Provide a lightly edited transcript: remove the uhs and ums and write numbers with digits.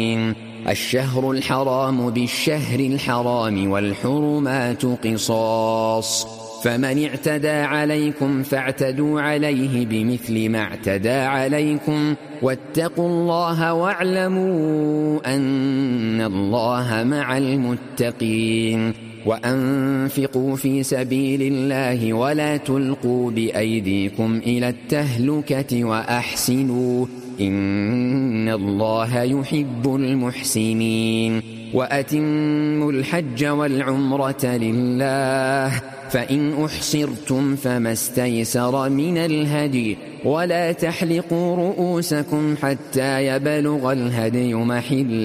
الشهر الحرام بالشهر الحرام والحرمات قصاص، فمن اعتدى عليكم فاعتدوا عليه بمثل ما اعتدى عليكم، واتقوا الله واعلموا أن الله مع المتقين. وأنفقوا في سبيل الله ولا تلقوا بأيديكم إلى التهلكة وأحسنوا إن الله يحب المحسنين. وأتموا الحج والعمرة لله، فإن أحصرتم فما استيسر من الهدي، ولا تحلقوا رؤوسكم حتى يبلغ الهدي محله